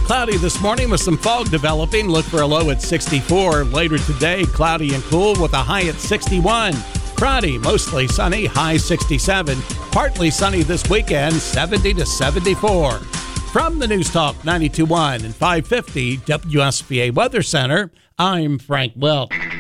Cloudy this morning with some fog developing. Look for a low at 64. Later today, cloudy and cool with a high at 61. Friday, mostly sunny, high 67. Partly sunny this weekend, 70 to 74. From the News Talk 92.1 and 550 WSVA Weather Center, I'm Frank Welch.